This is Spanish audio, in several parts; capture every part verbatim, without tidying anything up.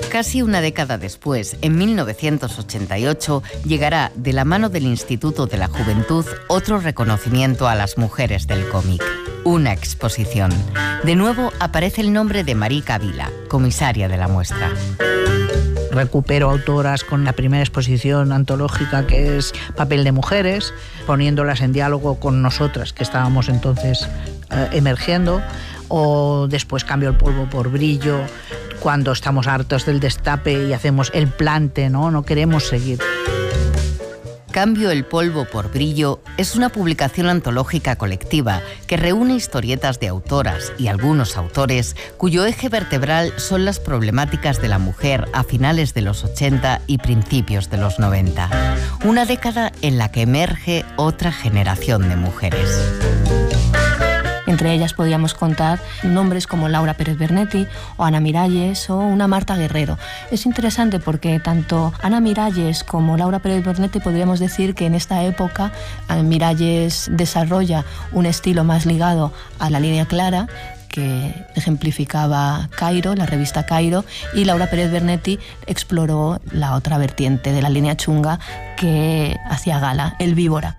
Casi una década después, en mil novecientos ochenta y ocho, llegará de la mano del Instituto de la Juventud otro reconocimiento a las mujeres del cómic. Una exposición. De nuevo aparece el nombre de Marica Vila, comisaria de la muestra. Recupero autoras con la primera exposición antológica, que es Papel de Mujeres, poniéndolas en diálogo con nosotras, que estábamos entonces eh, emergiendo, o después Cambio el polvo por brillo, cuando estamos hartos del destape y hacemos el plante, ¿no? No queremos seguir. Cambio el polvo por brillo es una publicación antológica colectiva que reúne historietas de autoras y algunos autores cuyo eje vertebral son las problemáticas de la mujer a finales de los ochenta y principios de los noventa. Una década en la que emerge otra generación de mujeres. Entre ellas podíamos contar nombres como Laura Pérez Bernetti o Ana Miralles o una Marta Guerrero. Es interesante porque tanto Ana Miralles como Laura Pérez Bernetti podríamos decir que en esta época Ana Miralles desarrolla un estilo más ligado a la línea clara, que ejemplificaba Cairo, la revista Cairo, y Laura Pérez Bernetti exploró la otra vertiente de la línea chunga que hacía gala, el víbora.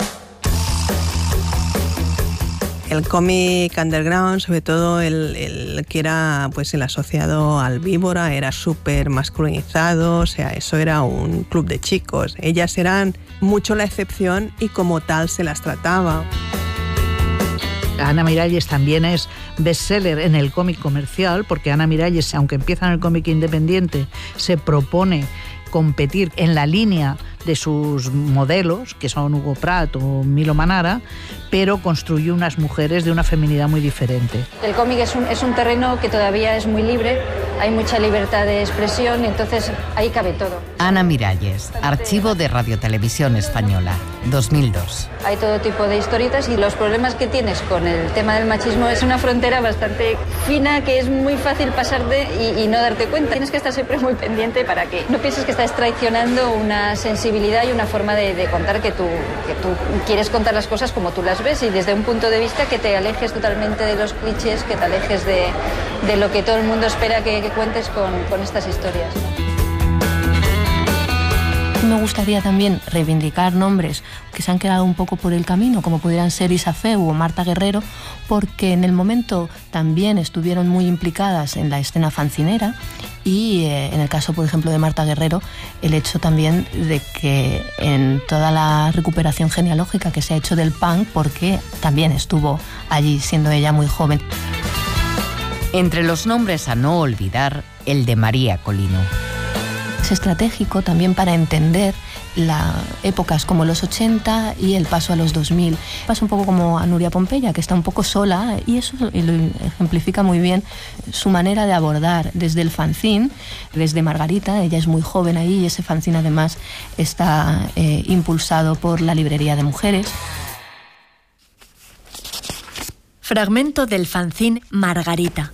El cómic underground, sobre todo el, el que era pues el asociado al víbora, era súper masculinizado, o sea, eso era un club de chicos. Ellas eran mucho la excepción y como tal se las trataba. Ana Miralles también es bestseller en el cómic comercial, porque Ana Miralles, aunque empieza en el cómic independiente, se propone competir en la línea de sus modelos, que son Hugo Pratt o Milo Manara, pero construyó unas mujeres de una feminidad muy diferente. El cómic es un, es un terreno que todavía es muy libre, hay mucha libertad de expresión, entonces ahí cabe todo. Ana Miralles, Archivo de Radiotelevisión Española, dos mil dos. Hay todo tipo de historietas y los problemas que tienes con el tema del machismo es una frontera bastante fina que es muy fácil pasarte y, y no darte cuenta. Tienes que estar siempre muy pendiente para que no pienses que estás traicionando una sensibilidad y una forma de, de contar que tú, que tú quieres contar las cosas como tú las ves y desde un punto de vista que te alejes totalmente de los clichés, que te alejes de, de lo que todo el mundo espera que, que cuentes con, con estas historias. Me gustaría también reivindicar nombres que se han quedado un poco por el camino, como pudieran ser Isa Feu o Marta Guerrero, porque en el momento también estuvieron muy implicadas en la escena fancinera y eh, en el caso, por ejemplo, de Marta Guerrero, el hecho también de que en toda la recuperación genealógica que se ha hecho del punk, porque también estuvo allí siendo ella muy joven. Entre los nombres a no olvidar, el de María Colino. Es estratégico también para entender las épocas como los ochenta y el paso a los dos mil. Pasa un poco como a Nuria Pompeya, que está un poco sola, y eso lo ejemplifica muy bien su manera de abordar desde el fanzine, desde Margarita. Ella es muy joven ahí y ese fanzine además está eh, impulsado por la Librería de Mujeres. Fragmento del fanzine Margarita.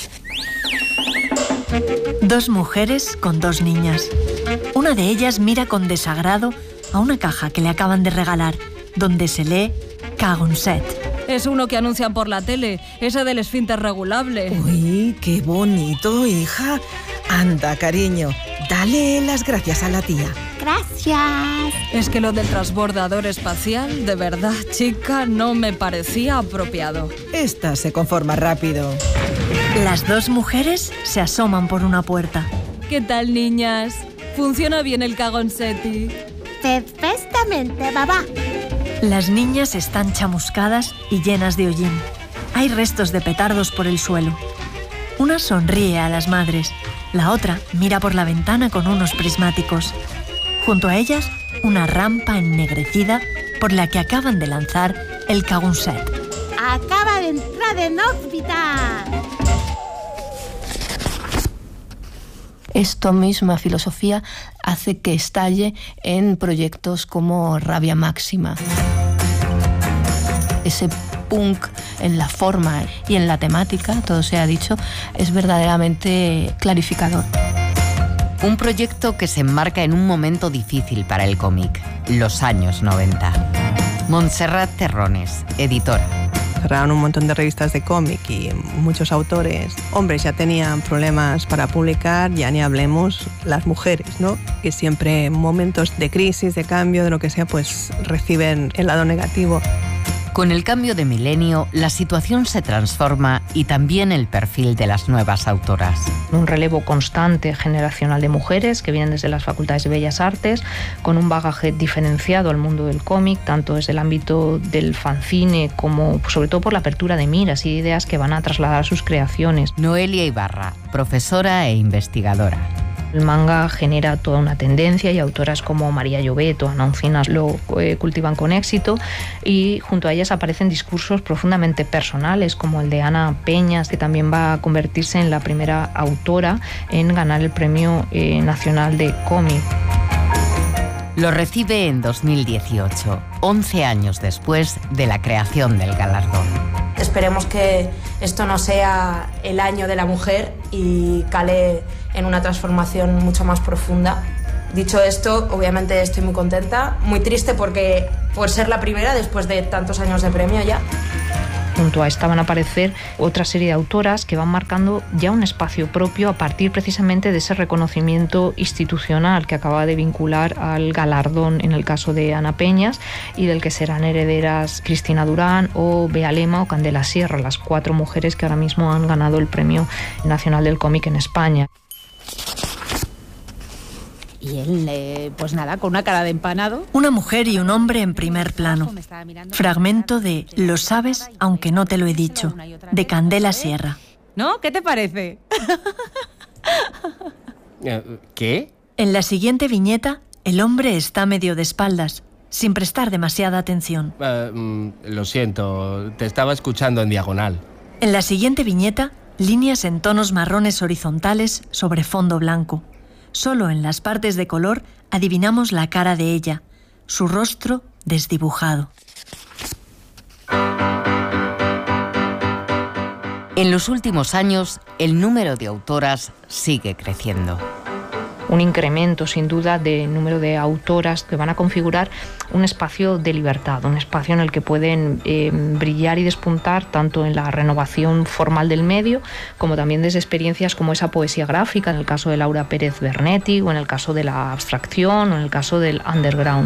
Dos mujeres con dos niñas. Una de ellas mira con desagrado a una caja que le acaban de regalar, donde se lee Cagonset. Es uno que anuncian por la tele, ese del esfínter regulable. Uy, qué bonito, hija. Anda, cariño, dale las gracias a la tía. Gracias. Es que lo del transbordador espacial, de verdad, chica, no me parecía apropiado. Esta se conforma rápido. Las dos mujeres se asoman por una puerta. ¿Qué tal, niñas? ¿Funciona bien el Cagonsetti? Perfectamente, babá. Las niñas están chamuscadas y llenas de hollín. Hay restos de petardos por el suelo. Una sonríe a las madres. La otra mira por la ventana con unos prismáticos. Junto a ellas, una rampa ennegrecida por la que acaban de lanzar el Cagonset. Acaba de entrar en órbita. Esta misma filosofía hace que estalle en proyectos como Rabia Máxima. Ese punk en la forma y en la temática, todo se ha dicho, es verdaderamente clarificador. Un proyecto que se enmarca en un momento difícil para el cómic, los años noventa. Montserrat Terrones, editora. cerraron un montón de revistas de cómic y muchos autores, hombres, ya tenían problemas para publicar, ya ni hablemos las mujeres, ¿no? Que siempre en momentos de crisis, de cambio, de lo que sea, pues reciben el lado negativo. Con el cambio de milenio, la situación se transforma y también el perfil de las nuevas autoras. Un relevo constante generacional de mujeres que vienen desde las facultades de Bellas Artes, con un bagaje diferenciado al mundo del cómic, tanto desde el ámbito del fanzine como sobre todo por la apertura de miras y ideas que van a trasladar a sus creaciones. Noelia Ibarra, profesora e investigadora. El manga genera toda una tendencia y autoras como María Llobet o Ana Uncinas lo eh, cultivan con éxito, y junto a ellas aparecen discursos profundamente personales como el de Ana Peñas, que también va a convertirse en la primera autora en ganar el Premio eh, Nacional de Cómic. Lo recibe en dos mil dieciocho, once años después de la creación del galardón. Esperemos que esto no sea el año de la mujer y cale en una transformación mucho más profunda. Dicho esto, obviamente estoy muy contenta, muy triste porque por ser la primera después de tantos años de premio ya. Junto a esta van a aparecer otra serie de autoras que van marcando ya un espacio propio a partir precisamente de ese reconocimiento institucional que acaba de vincular al galardón en el caso de Ana Peñas, y del que serán herederas Cristina Durán o Bea Lema o Candela Sierra, las cuatro mujeres que ahora mismo han ganado el Premio Nacional del Cómic en España. Y él, eh, pues nada, con una cara de empanado. Una mujer y un hombre en primer plano. Fragmento de Lo sabes, aunque no te lo he dicho, de Candela Sierra. ¿No? ¿Qué te parece? ¿Qué? En la siguiente viñeta, el hombre está medio de espaldas, sin prestar demasiada atención. Uh, mm, lo siento, te estaba escuchando en diagonal. En la siguiente viñeta, líneas en tonos marrones horizontales sobre fondo blanco. Solo en las partes de color adivinamos la cara de ella, su rostro desdibujado. En los últimos años, el número de autoras sigue creciendo. Un incremento, sin duda, de número de autoras que van a configurar un espacio de libertad, un espacio en el que pueden eh, brillar y despuntar tanto en la renovación formal del medio como también desde experiencias como esa poesía gráfica, en el caso de Laura Pérez Bernetti, o en el caso de la abstracción, o en el caso del underground.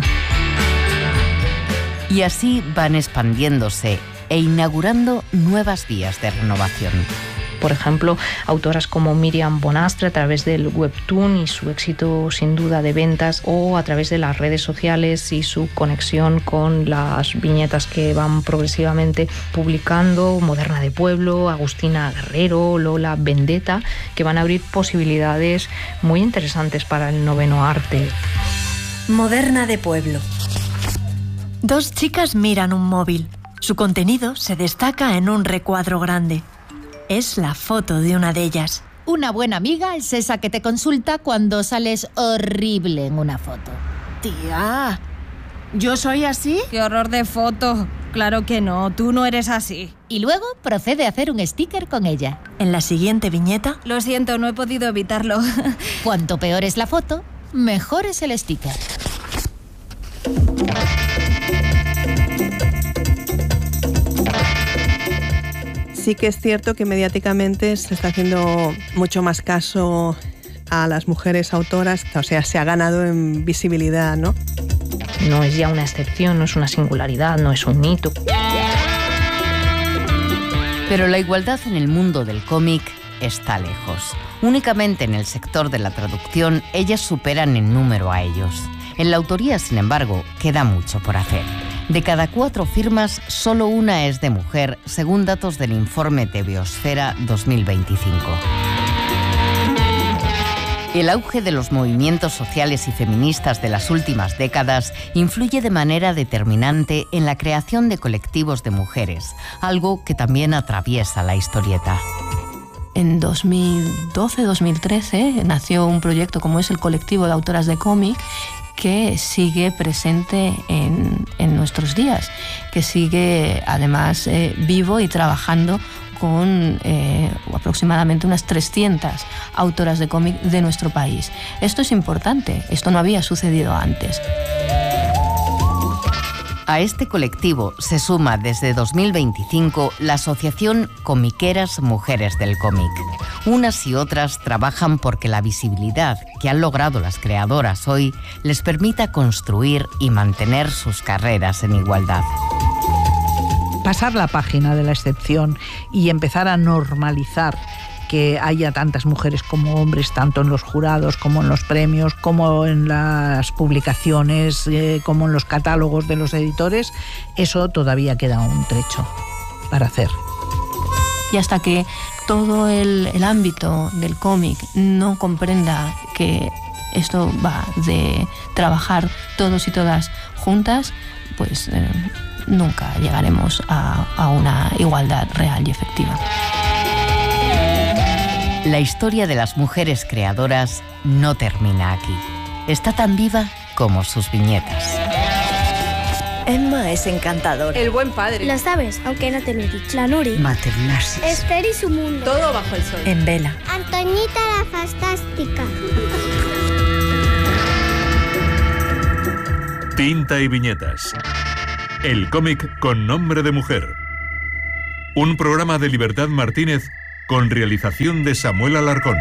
Y así van expandiéndose e inaugurando nuevas vías de renovación. Por ejemplo, autoras como Miriam Bonastre a través del webtoon y su éxito sin duda de ventas, o a través de las redes sociales y su conexión con las viñetas que van progresivamente publicando, Moderna de Pueblo, Agustina Guerrero, Lola Vendetta, que van a abrir posibilidades muy interesantes para el noveno arte. Moderna de Pueblo. Dos chicas miran un móvil. Su contenido se destaca en un recuadro grande. Es la foto de una de ellas. Una buena amiga es esa que te consulta cuando sales horrible en una foto. Tía, ¿yo soy así? ¡Qué horror de foto! Claro que no, tú no eres así. Y luego procede a hacer un sticker con ella. En la siguiente viñeta... Lo siento, no he podido evitarlo. Cuanto peor es la foto, mejor es el sticker. Sí que es cierto que mediáticamente se está haciendo mucho más caso a las mujeres autoras, o sea, se ha ganado en visibilidad, ¿no? No es ya una excepción, no es una singularidad, no es un hito. Pero la igualdad en el mundo del cómic está lejos. Únicamente en el sector de la traducción ellas superan en número a ellos. En la autoría, sin embargo, queda mucho por hacer. De cada cuatro firmas, solo una es de mujer, según datos del informe de Biosfera dos mil veinticinco. El auge de los movimientos sociales y feministas de las últimas décadas influye de manera determinante en la creación de colectivos de mujeres, algo que también atraviesa la historieta. En dos mil doce dos mil trece nació un proyecto como es el Colectivo de Autoras de Cómic, que sigue presente en, en nuestros días, que sigue además eh, vivo y trabajando con eh, aproximadamente unas trescientas autoras de cómic de nuestro país. Esto es importante, esto no había sucedido antes. A este colectivo se suma desde dos mil veinticinco la asociación Comiqueras Mujeres del Cómic. Unas y otras trabajan porque la visibilidad que han logrado las creadoras hoy les permita construir y mantener sus carreras en igualdad. Pasar la página de la excepción y empezar a normalizar que haya tantas mujeres como hombres, tanto en los jurados como en los premios, como en las publicaciones, eh, como en los catálogos de los editores, eso todavía queda un trecho para hacer. Y hasta que todo el, el ámbito del cómic no comprenda que esto va de trabajar todos y todas juntas, pues eh, nunca llegaremos a, a una igualdad real y efectiva. La historia de las mujeres creadoras no termina aquí. Está tan viva como sus viñetas. Emma es encantadora. El buen padre. Lo sabes, aunque no te lo he dicho. La Nuri. Maternarsis. Esther y su mundo. Todo bajo el sol. En vela. Antoñita la fantástica. Tinta y viñetas. El cómic con nombre de mujer. Un programa de Libertad Martínez con realización de Samuel Alarcón.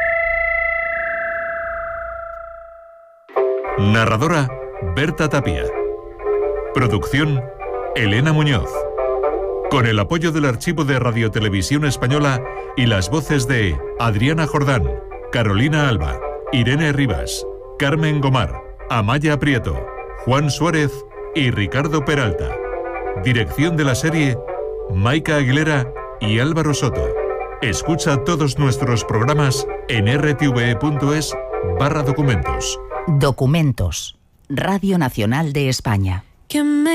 Narradora, Berta Tapia. Producción, Elena Muñoz. Con el apoyo del Archivo de Radiotelevisión Española y las voces de Adriana Jordán, Carolina Alba, Irene Rivas, Carmen Gomar, Amaya Prieto, Juan Suárez y Ricardo Peralta. Dirección de la serie, Maika Aguilera y Álvaro Soto. Escucha todos nuestros programas en r t v e punto es barra documentos. Documentos. Radio Nacional de España.